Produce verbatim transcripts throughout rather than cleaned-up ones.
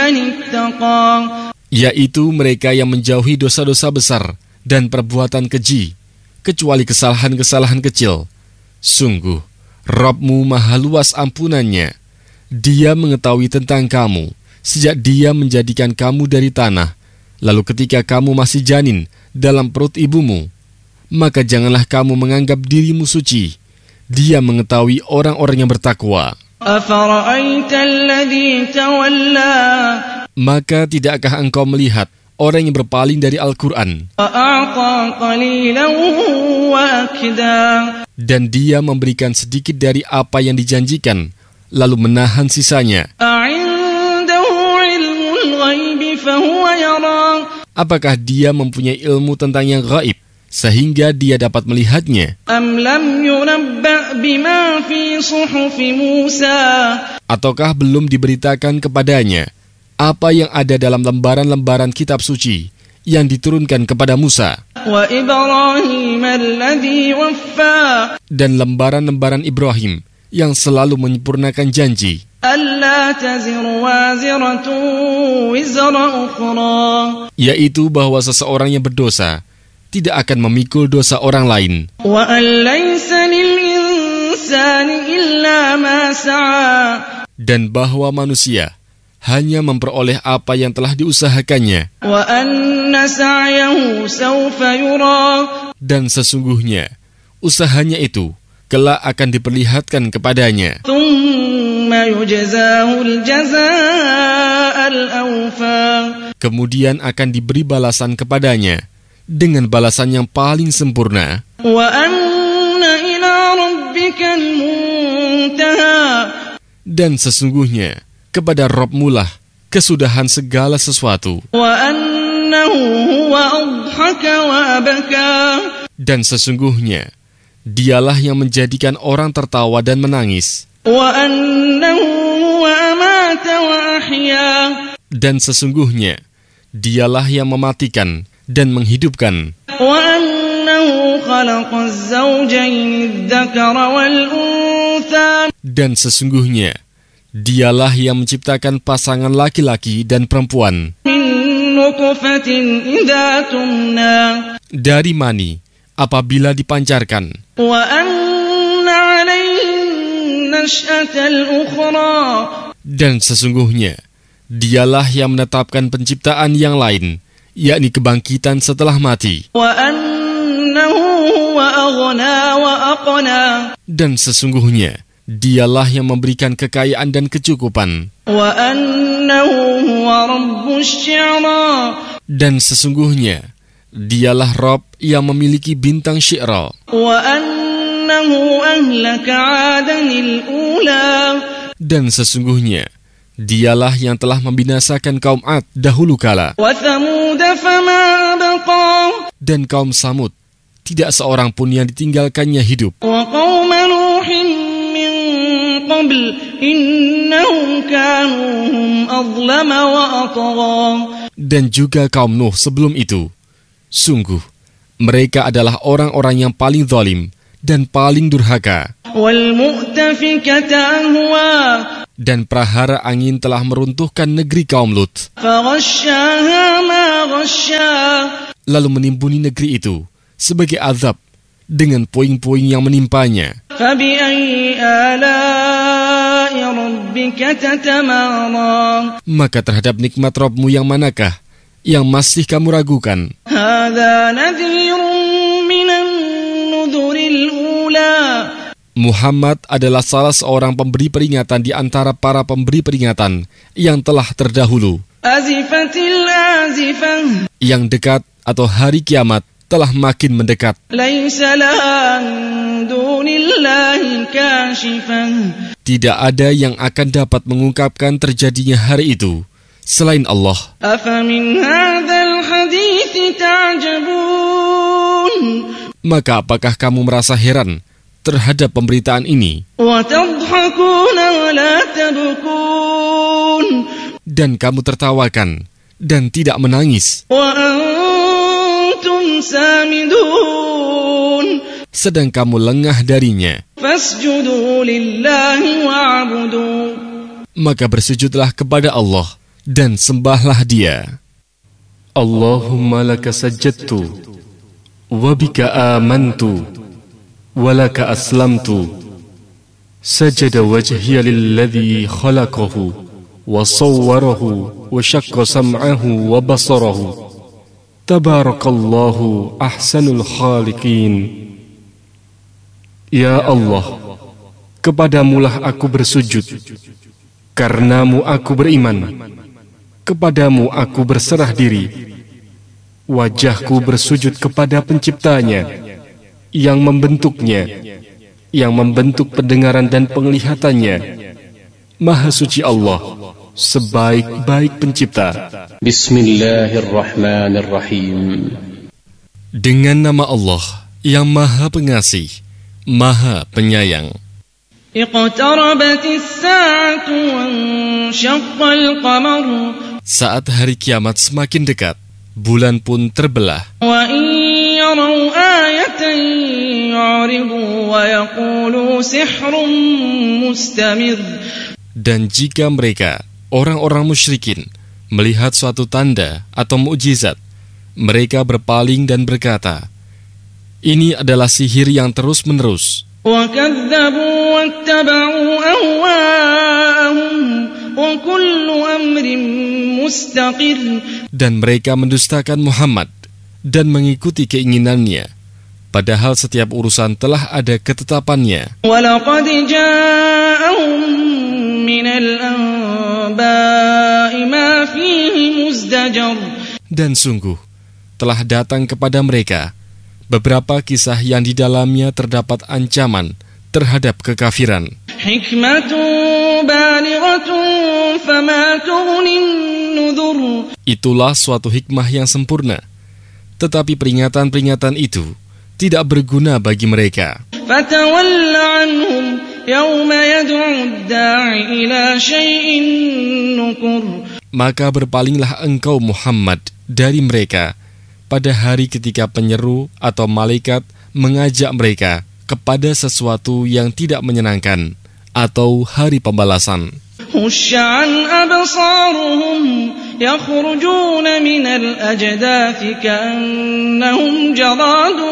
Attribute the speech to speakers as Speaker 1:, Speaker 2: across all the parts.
Speaker 1: لمن اتقى
Speaker 2: yaitu mereka yang menjauhi dosa-dosa besar dan perbuatan keji, kecuali kesalahan-kesalahan kecil. Sungguh, Rabb-Mu maha luas ampunannya. Dia mengetahui tentang kamu sejak Dia menjadikan kamu dari tanah, lalu ketika kamu masih janin dalam perut ibumu. Maka janganlah kamu menganggap dirimu suci. Dia mengetahui orang-orang yang bertakwa.
Speaker 1: أفرأيت الذي تولى
Speaker 2: Maka tidakkah engkau melihat orang yang berpaling dari Al-Quran
Speaker 1: وأعطى قليلا وأكدا
Speaker 2: dan dia memberikan sedikit dari apa yang dijanjikan, lalu menahan sisanya?
Speaker 1: أعنده علم الغيب فهو يرى
Speaker 2: Apakah dia mempunyai ilmu tentang yang gaib sehingga dia dapat melihatnya?
Speaker 1: أم لم ينبأ بما في صحف موسى
Speaker 2: Ataukah belum diberitakan kepadanya apa yang ada dalam lembaran-lembaran kitab suci yang diturunkan kepada Musa
Speaker 1: وإبراهيم الذي وفى
Speaker 2: dan lembaran-lembaran Ibrahim yang selalu menyempurnakan janji,
Speaker 1: ألا تزر وازرة وزر أخرى
Speaker 2: yaitu bahwa seseorang yang berdosa tidak akan memikul dosa orang lain,
Speaker 1: وأن ليس للإنسان إلا ما سعى
Speaker 2: dan bahwa manusia hanya memperoleh apa yang telah diusahakannya,
Speaker 1: وأن سعيه سوف يرى
Speaker 2: dan sesungguhnya usahanya itu kelak akan diperlihatkan kepadanya.
Speaker 1: ثم يجزاه الجزاء الأوفى
Speaker 2: Kemudian akan diberi balasan kepadanya dengan balasan yang paling sempurna.
Speaker 1: وأن إلى ربك المنتهى
Speaker 2: Dan sesungguhnya kepada Rabb-Mu lah kesudahan segala sesuatu.
Speaker 1: وأنه هو أضحك وأبكى
Speaker 2: Dan sesungguhnya dialah yang menjadikan orang tertawa dan menangis.
Speaker 1: وأنه هو أمات وأحيا
Speaker 2: Dan sesungguhnya dialah yang mematikan dan menghidupkan.
Speaker 1: وأنه خلق الزوجين الذكر والأنثى
Speaker 2: Dan sesungguhnya dialah yang menciptakan pasangan laki-laki dan perempuan
Speaker 1: من نطفة إذا تمنى
Speaker 2: dari mani apabila dipancarkan.
Speaker 1: وأن عليه النشأة الأخرى
Speaker 2: Dan sesungguhnya dialah yang menetapkan penciptaan yang lain, yakni kebangkitan setelah mati.
Speaker 1: وأنه هو أغنى وأقنى
Speaker 2: Dan sesungguhnya dialah yang memberikan kekayaan dan kecukupan.
Speaker 1: وأنه هو رب الشعرى
Speaker 2: Dan sesungguhnya dialah Rabb yang memiliki bintang Syi'ra.
Speaker 1: وأنه أهلك عادا الأولى
Speaker 2: Dan sesungguhnya dialah yang telah membinasakan kaum Ad dahulu kala.
Speaker 1: وثمود فما أبقى
Speaker 2: Dan kaum Samud tidak seorang pun yang ditinggalkannya hidup.
Speaker 1: وقوم نوح من قبل إنهم كانوا هم أظلم وأطغى
Speaker 2: Dan juga kaum Nuh sebelum itu. Sungguh, mereka adalah orang-orang yang paling zalim dan paling durhaka.
Speaker 1: والمؤتفكة أهوى
Speaker 2: Dan prahara angin telah meruntuhkan negeri kaum Lut,
Speaker 1: فغشاها ما غشا
Speaker 2: lalu menimbuni negeri itu sebagai azab dengan puing-puing yang menimpanya.
Speaker 1: فبأي آلاء ربك تتمارى
Speaker 2: Maka terhadap nikmat Rabb-Mu yang manakah yang masih kamu ragukan?
Speaker 1: هذا نذير من النذر الأولى
Speaker 2: Muhammad adalah salah seorang pemberi peringatan di antara para pemberi peringatan yang telah terdahulu.
Speaker 1: أزفت الآزفة
Speaker 2: Yang dekat atau hari kiamat telah makin mendekat.
Speaker 1: ليس لها من دون الله كاشفة
Speaker 2: Tidak ada yang akan dapat mengungkapkan terjadinya hari itu selain Allah.
Speaker 1: أفمن هذا الحديث تعجبون
Speaker 2: Maka apakah kamu merasa heran terhadap pemberitaan ini?
Speaker 1: وتضحكون ولا تبكون
Speaker 2: Dan kamu tertawakan dan tidak menangis,
Speaker 1: وأنتم سامدون
Speaker 2: sedang kamu lengah darinya.
Speaker 1: فاسجدوا لله واعبدوا
Speaker 2: Maka bersujudlah kepada Allah dan sembahlah Dia. Allahumma laka sajadtu wa bika amantu wa laka aslamtu sajada wajhiya lilladhi khalaqahu wa sawwarahu wa syaqqa sam'ahu wa basarahu tabarakallahu ahsanul khaliqin. Ya Allah, kepadamulah aku bersujud, karenamu aku beriman, kepadamu aku berserah diri. Wajahku bersujud kepada penciptanya, yang membentuknya, yang membentuk pendengaran dan penglihatannya. Maha suci Allah, sebaik-baik pencipta.
Speaker 3: Bismillahirrahmanirrahim.
Speaker 2: Dengan nama Allah yang Maha Pengasih, Maha Penyayang.
Speaker 1: Iqtarabatis sa'atu wanshaqqal qamar.
Speaker 2: Saat hari kiamat semakin dekat, bulan pun terbelah.
Speaker 1: Wa in yaraw ayatan yu'ridu wa yaqulu sihrun mustamir.
Speaker 2: Dan jika mereka, orang-orang musyrikin, melihat suatu tanda atau mukjizat, mereka berpaling dan berkata, ini adalah sihir yang terus-menerus.
Speaker 1: Wa kadzabu wattaba'u ahwa'ahum wa kullu amrin mustaqir.
Speaker 2: Dan mereka mendustakan Muhammad dan mengikuti keinginannya, padahal setiap urusan telah ada ketetapannya.
Speaker 1: Walaqad ja'ahum minal anba'i ma fihi muzdajar.
Speaker 2: Dan sungguh telah datang kepada mereka beberapa kisah yang di dalamnya terdapat ancaman terhadap kekafiran.
Speaker 1: Hikmatun balighatun fama tughnin nudhur.
Speaker 2: Itulah suatu hikmah yang sempurna, tetapi peringatan-peringatan itu tidak berguna bagi mereka.
Speaker 1: Fatawalla anhum yawma yad'u ad-da'i ila syai'in nukur.
Speaker 2: Maka berpalinglah engkau Muhammad dari mereka pada hari ketika penyeru atau malaikat mengajak mereka kepada sesuatu yang tidak menyenangkan atau hari pembalasan.
Speaker 1: Husya'an absaruhum yakhrujuna minal ajdathi ka'annahum jaradun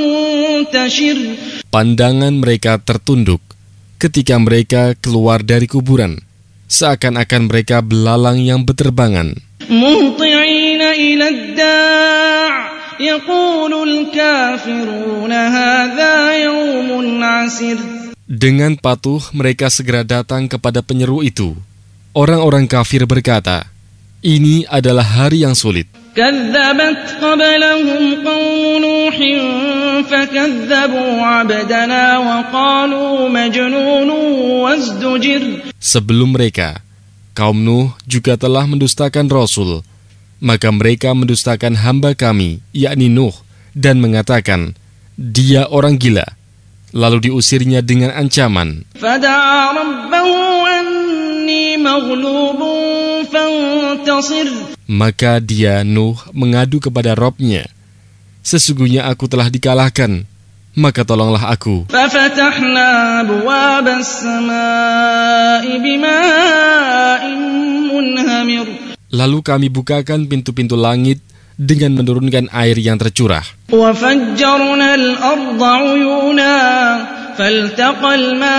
Speaker 1: muntashir.
Speaker 2: Pandangan mereka tertunduk ketika mereka keluar dari kuburan, seakan-akan mereka belalang yang berterbangan.
Speaker 1: Muhti'ina ila ad-da' yaqulul kafiruna hadza yawmun 'asir.
Speaker 2: Dengan patuh mereka segera datang kepada penyeru itu. Orang-orang kafir berkata, ini adalah hari yang sulit.
Speaker 1: Kadzabat qablahum qaum Nuhin fakadzabu 'abdana wa qalu majnunun wazdujir. Sebelum
Speaker 2: mereka, kaum Nuh juga telah mendustakan Rasul, maka mereka mendustakan hamba kami, yakni Nuh, dan mengatakan, dia orang gila. Lalu diusirnya dengan ancaman.
Speaker 1: Fada'a rabbahu anni maghlubun fantasir.
Speaker 2: Maka dia, Nuh, mengadu kepada Rabb-nya, sesungguhnya aku telah dikalahkan, maka tolonglah aku.
Speaker 1: Fafatahna abwabas samaa'i bima'in munhamir.
Speaker 2: Lalu kami bukakan pintu-pintu langit dengan menurunkan air yang tercurah.
Speaker 1: وَفَجَّرْنَا الْأَرْضَ عُيُونًا فَالْتَقَى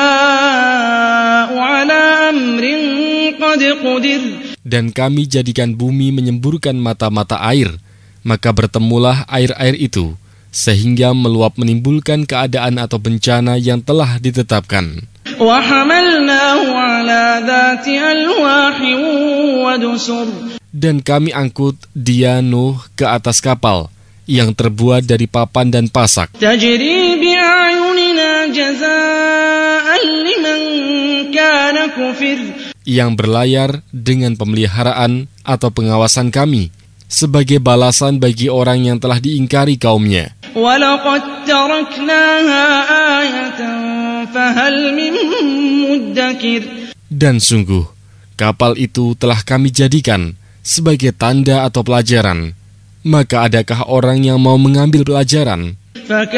Speaker 1: الْمَاءُ عَلَى أَمْرٍ قَدْ قُدِرَ.
Speaker 2: Dan kami jadikan bumi menyemburkan mata-mata air, maka bertemulah air-air itu, sehingga meluap menimbulkan keadaan atau bencana yang telah ditetapkan.
Speaker 1: وَحَمَلْنَاهُ عَلَى ذَاتِ أَلْوَاحٍ وَدُسُرٍ. Dan
Speaker 2: kami angkut dia, Nuh, ke atas kapal yang terbuat dari papan dan pasak,
Speaker 1: tajri bi'ayunina jazaa'an liman kana kufir,
Speaker 2: yang berlayar dengan pemeliharaan atau pengawasan kami sebagai balasan bagi orang yang telah diingkari kaumnya.
Speaker 1: Walaqad taraknaha ayatan fahal min muddakir.
Speaker 2: Dan sungguh kapal itu telah kami jadikan sebagai tanda atau pelajaran, maka adakah orang yang mau mengambil pelajaran?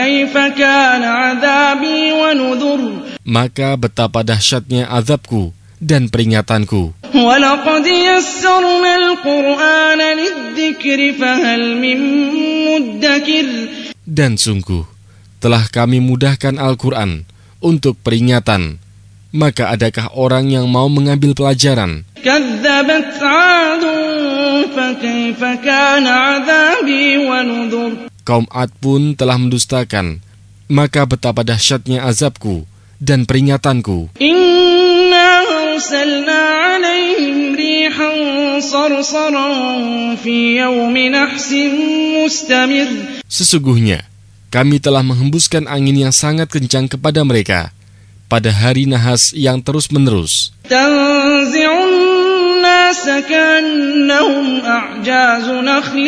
Speaker 1: Fakaifa kana 'adzabi wa nudhur.
Speaker 2: Maka betapa dahsyatnya azabku dan peringatanku.
Speaker 1: وَلَقَدْ يَسَّرْنَا الْقُرْآنَ لِلذِّكْرِ فَهَلْ مِن مُّدَّكِرٍ.
Speaker 2: Dan sungguh, telah kami mudahkan Al-Quran untuk peringatan, maka adakah orang yang mau mengambil pelajaran?
Speaker 1: كَذَّبَتْ عَادٌ فَكَيْفَ كَانَ عَذَابِي وَنُذُرِ.
Speaker 2: Kaum Ad pun telah mendustakan, maka betapa dahsyatnya azabku dan peringatanku.
Speaker 1: إِنَّا أَرْسَلْنَا عَلَيْهِمْ رِيحًا صَرْصَرًا فِي يَوْمِ نَحْسٍ مُسْتَمِرٍ. Sesungguhnya, kami telah menghembuskan angin yang sangat kencang kepada mereka pada hari nahas yang terus-menerus. تَنزِعُ النَّاسَ كَأَنَّهُمْ أَعْجَازُ نَخْلٍ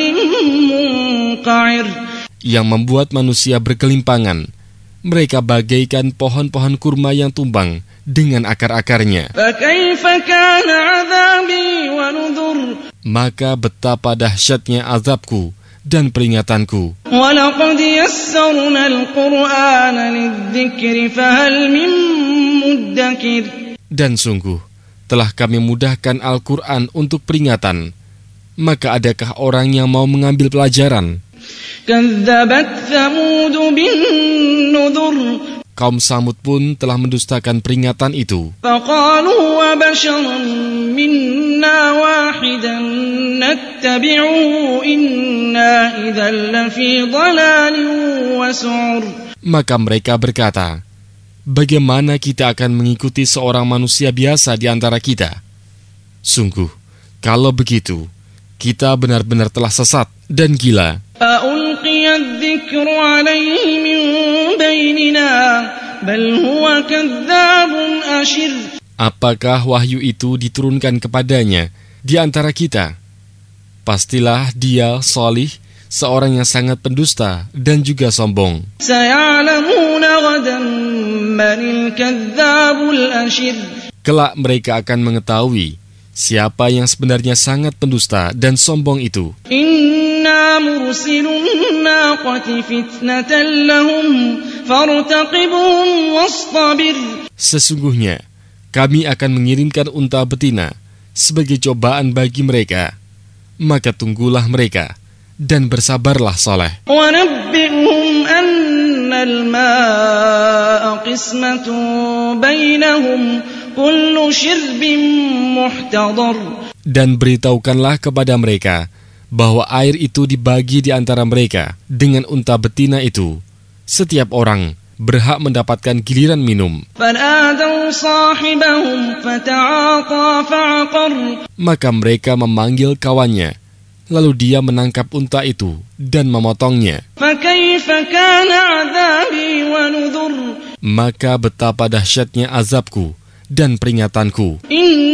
Speaker 1: مُنقَعِرٍ. Yang membuat manusia berkelimpangan. Mereka bagaikan pohon-pohon kurma yang tumbang dengan akar-akarnya. فَكَيْفَ كَانَ عَذَابِي وَنُذُرِ. Maka betapa dahsyatnya azabku dan peringatanku. وَلَقَدْ يَسَّرْنَا الْقُرْآنَ لِلذِّكْرِ فَهَلْ مِن مُّدَّكِرٍ. Dan sungguh, telah kami mudahkan Al-Quran untuk peringatan, maka adakah orang yang mau mengambil pelajaran? كَذَّبَتْ ثَمُودُ بِالنُّذُرِ. Kaum Samud pun telah mendustakan peringatan itu. فَقَالُوا وَبَشَرًا مِنَّا وَاحِدًا نَتَّبِعُهُ إِنَّا إِذًا لَّفِي ضَلَالٍ وَسُعُرٍ. Maka mereka berkata, bagaimana kita akan mengikuti seorang manusia biasa di antara kita? Sungguh, kalau begitu, kita benar-benar telah sesat dan gila. أَأُلْقِيَ الذِّكْرُ عَلَيْهِ مِن بَيْنِنَا بَلْ هُوَ كَذَّابٌ أَشِرٌ. Apakah wahyu itu diturunkan kepadanya di antara kita? Pastilah dia salih, seorang yang sangat pendusta dan juga sombong. سَيَعْلَمُونَ غَدًا مَّنِ الْكَذَّابُ الْأَشِرُ. Kelak mereka akan mengetahui siapa yang sebenarnya sangat pendusta dan sombong itu. Inna mursilun naqati fitnatan lahum fartaqibuhum wastabir. Sesungguhnya kami akan mengirimkan unta betina sebagai cobaan bagi mereka, maka tunggulah mereka dan bersabarlah saleh. Wa nabbi'hum anna al-ma'a qismatun bainahum kullu shirbin muhtadar. Dan beritahukanlah kepada mereka bahwa air itu dibagi di antara mereka dengan unta betina itu. Setiap orang berhak mendapatkan giliran minum. Maka mereka memanggil kawannya, lalu dia menangkap unta itu dan memotongnya. Maka betapa dahsyatnya azabku dan peringatanku.